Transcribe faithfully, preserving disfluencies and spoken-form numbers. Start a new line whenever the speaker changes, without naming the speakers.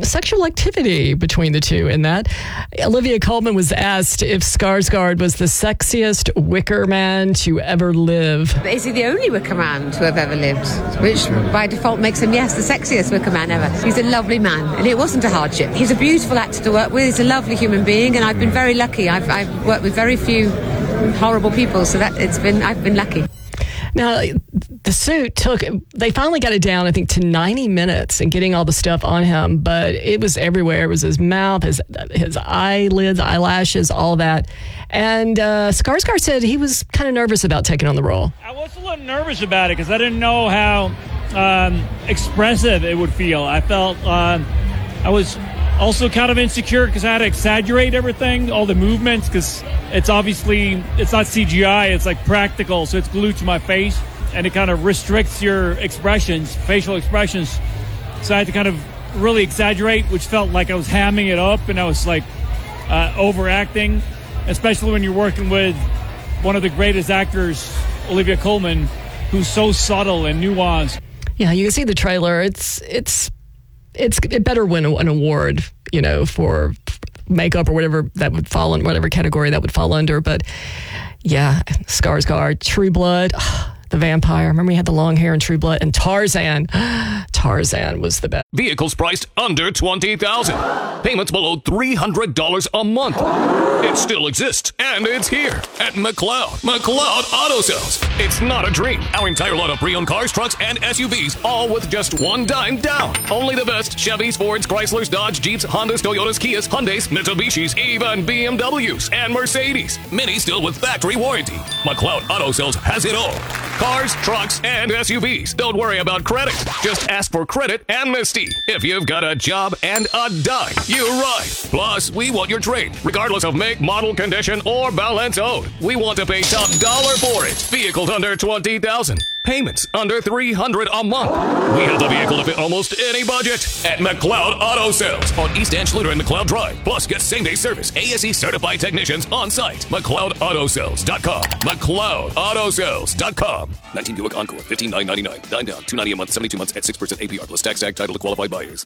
sexual activity between the two in that. Olivia Colman was asked if Skarsgård was the sexiest wicker man to ever live.
Is he the only wicker man to have ever lived? Which by default makes him, yes, the sexiest wicker man ever. He's a lovely man, and it wasn't a hardship. He's a beautiful actor to work with. He's a lovely human being, and I've been very lucky. I've, I've worked with very few horrible people, so that it's been I've been lucky.
Now, the suit took, they finally got it down, I think, to ninety minutes and getting all the stuff on him, but it was everywhere. It was his mouth, his his eyelids, eyelashes, all that. And uh, Skarsgård said he was kind of nervous about taking on the role.
I was a little nervous about it because I didn't know how um, expressive it would feel. I felt um, I was also kind of insecure because I had to exaggerate everything, all the movements, because it's obviously, it's not C G I, it's like practical, so it's glued to my face, and it kind of restricts your expressions, facial expressions. So I had to kind of really exaggerate, which felt like I was hamming it up, and I was like uh, overacting, especially when you're working with one of the greatest actors, Olivia Colman, who's so subtle and nuanced.
Yeah, you can see the trailer. It's, it's, It's it better win an award, you know, for makeup or whatever that would fall in, whatever category that would fall under. But yeah, Skarsgård, True Blood, the vampire. Remember he had the long hair in True Blood, and Tarzan. Tarzan was the best.
Vehicles priced under twenty thousand dollars. Payments below three hundred dollars a month. It still exists, and it's here at McLeod. McLeod Auto Sales. It's not a dream. Our entire lot of pre-owned cars, trucks, and S U Vs, all with just one dime down. Only the best Chevys, Fords, Chryslers, Dodge, Jeeps, Hondas, Toyotas, Kias, Hyundais, Mitsubishis, even B M Ws, and Mercedes. Many still with factory warranty. McLeod Auto Sales has it all. Cars, trucks, and S U Vs. Don't worry about credit. Just ask for credit amnesty. If you've got a job and a dime, you ride. Plus, we want your trade, regardless of make, model, condition, or balance owed. We want to pay top dollar for it. Vehicles under twenty thousand dollars. Payments under three hundred dollars a month. We have the vehicle to fit almost any budget at McLeod Auto Sales on East Anschluter and McLeod Drive. Plus, get same-day service. A S E certified technicians on site. McLeod Auto Sales dot com. McLeod Auto Sales dot com. nineteen Buick Encore, fifteen thousand nine hundred ninety-nine. Nine down, two hundred ninety a month, seventy-two months at six percent A P R plus tax, tag, title to qualified buyers.